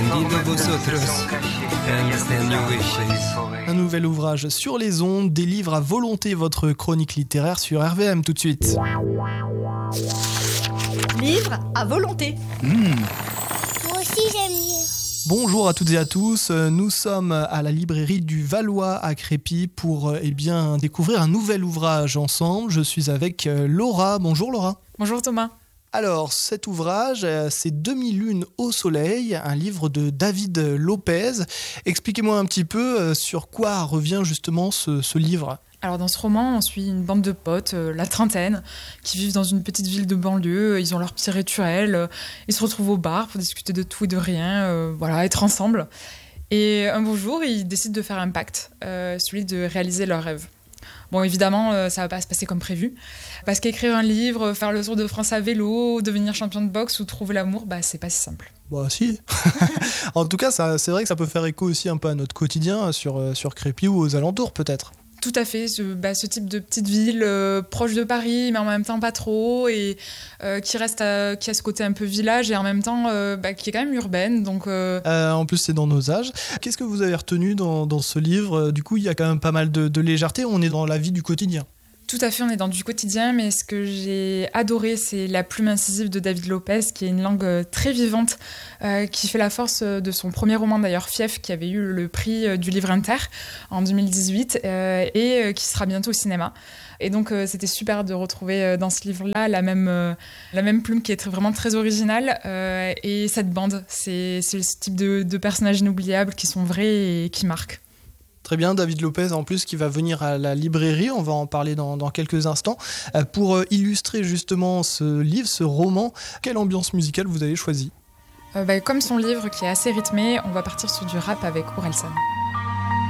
Entendido vosotros, understand your wishes. Un nouvel ouvrage sur les ondes, des livres à volonté, votre chronique littéraire sur RVM tout de suite. Livre à volonté. Moi aussi j'aime lire. Bonjour à toutes et à tous, nous sommes à la librairie du Valois à Crépy pour découvrir un nouvel ouvrage ensemble. Je suis avec Laura. Bonjour Laura. Bonjour Thomas. Alors cet ouvrage, c'est 2001 au soleil, un livre de David Lopez. Expliquez-moi un petit peu sur quoi revient justement ce livre. Alors dans ce roman, on suit une bande de potes, la trentaine, qui vivent dans une petite ville de banlieue. Ils ont leur petit rituel, ils se retrouvent au bar pour discuter de tout et de rien, être ensemble. Et un beau jour, ils décident de faire un pacte, celui de réaliser leurs rêves. Bon, évidemment, ça va pas se passer comme prévu, parce qu'écrire un livre, faire le Tour de France à vélo, devenir champion de boxe ou trouver l'amour, c'est pas si simple. Bah si. En tout cas, c'est vrai que ça peut faire écho aussi un peu à notre quotidien sur Crépy ou aux alentours peut-être. Tout à fait, ce type de petite ville proche de Paris, mais en même temps pas trop, et qui a ce côté un peu village, et en même temps qui est quand même urbaine. Donc, En plus, c'est dans nos âges. Qu'est-ce que vous avez retenu dans ce livre ? Du coup, il y a quand même pas mal de légèreté, on est dans la vie du quotidien. Tout à fait, on est dans du quotidien, mais ce que j'ai adoré, c'est la plume incisive de David Lopez, qui est une langue très vivante, qui fait la force de son premier roman d'ailleurs, Fief, qui avait eu le prix du Livre Inter en 2018, et qui sera bientôt au cinéma. Et donc c'était super de retrouver dans ce livre-là la même plume qui est vraiment très originale, et cette bande, c'est ce type de personnages inoubliables qui sont vrais et qui marquent. Très bien, David Lopez en plus qui va venir à la librairie, on va en parler dans quelques instants. Pour illustrer justement ce livre, ce roman, quelle ambiance musicale vous avez choisi ? Comme son livre qui est assez rythmé, on va partir sur du rap avec Orelsan.